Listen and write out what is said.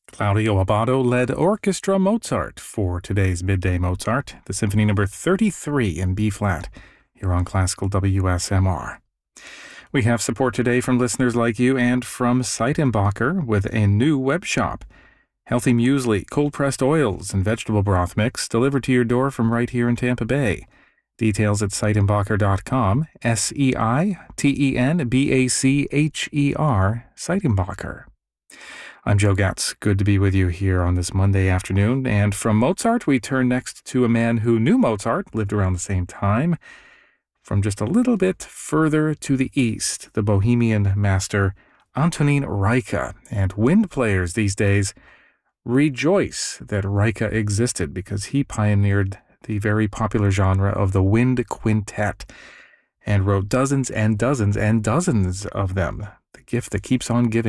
Claudio Abbado led Orchestra Mozart for today's Midday Mozart, the Symphony number 33 in B-flat, here on Classical WSMR. We have support today from listeners like you and from Seitenbacher with a new web shop. Healthy muesli, cold-pressed oils, and vegetable broth mix delivered to your door from right here in Tampa Bay. Details at Seitenbacher.com, Seitenbacher, Seitenbacher. I'm Joe Gatz. Good to be with you here on this Monday afternoon. And from Mozart, we turn next to a man who knew Mozart, lived around the same time. From just a little bit further to the east, the Bohemian master Antonín Rajka. And wind players these days rejoice that Rajka existed because he pioneered the very popular genre of the wind quintet and wrote dozens and dozens and dozens of them. The gift that keeps on giving.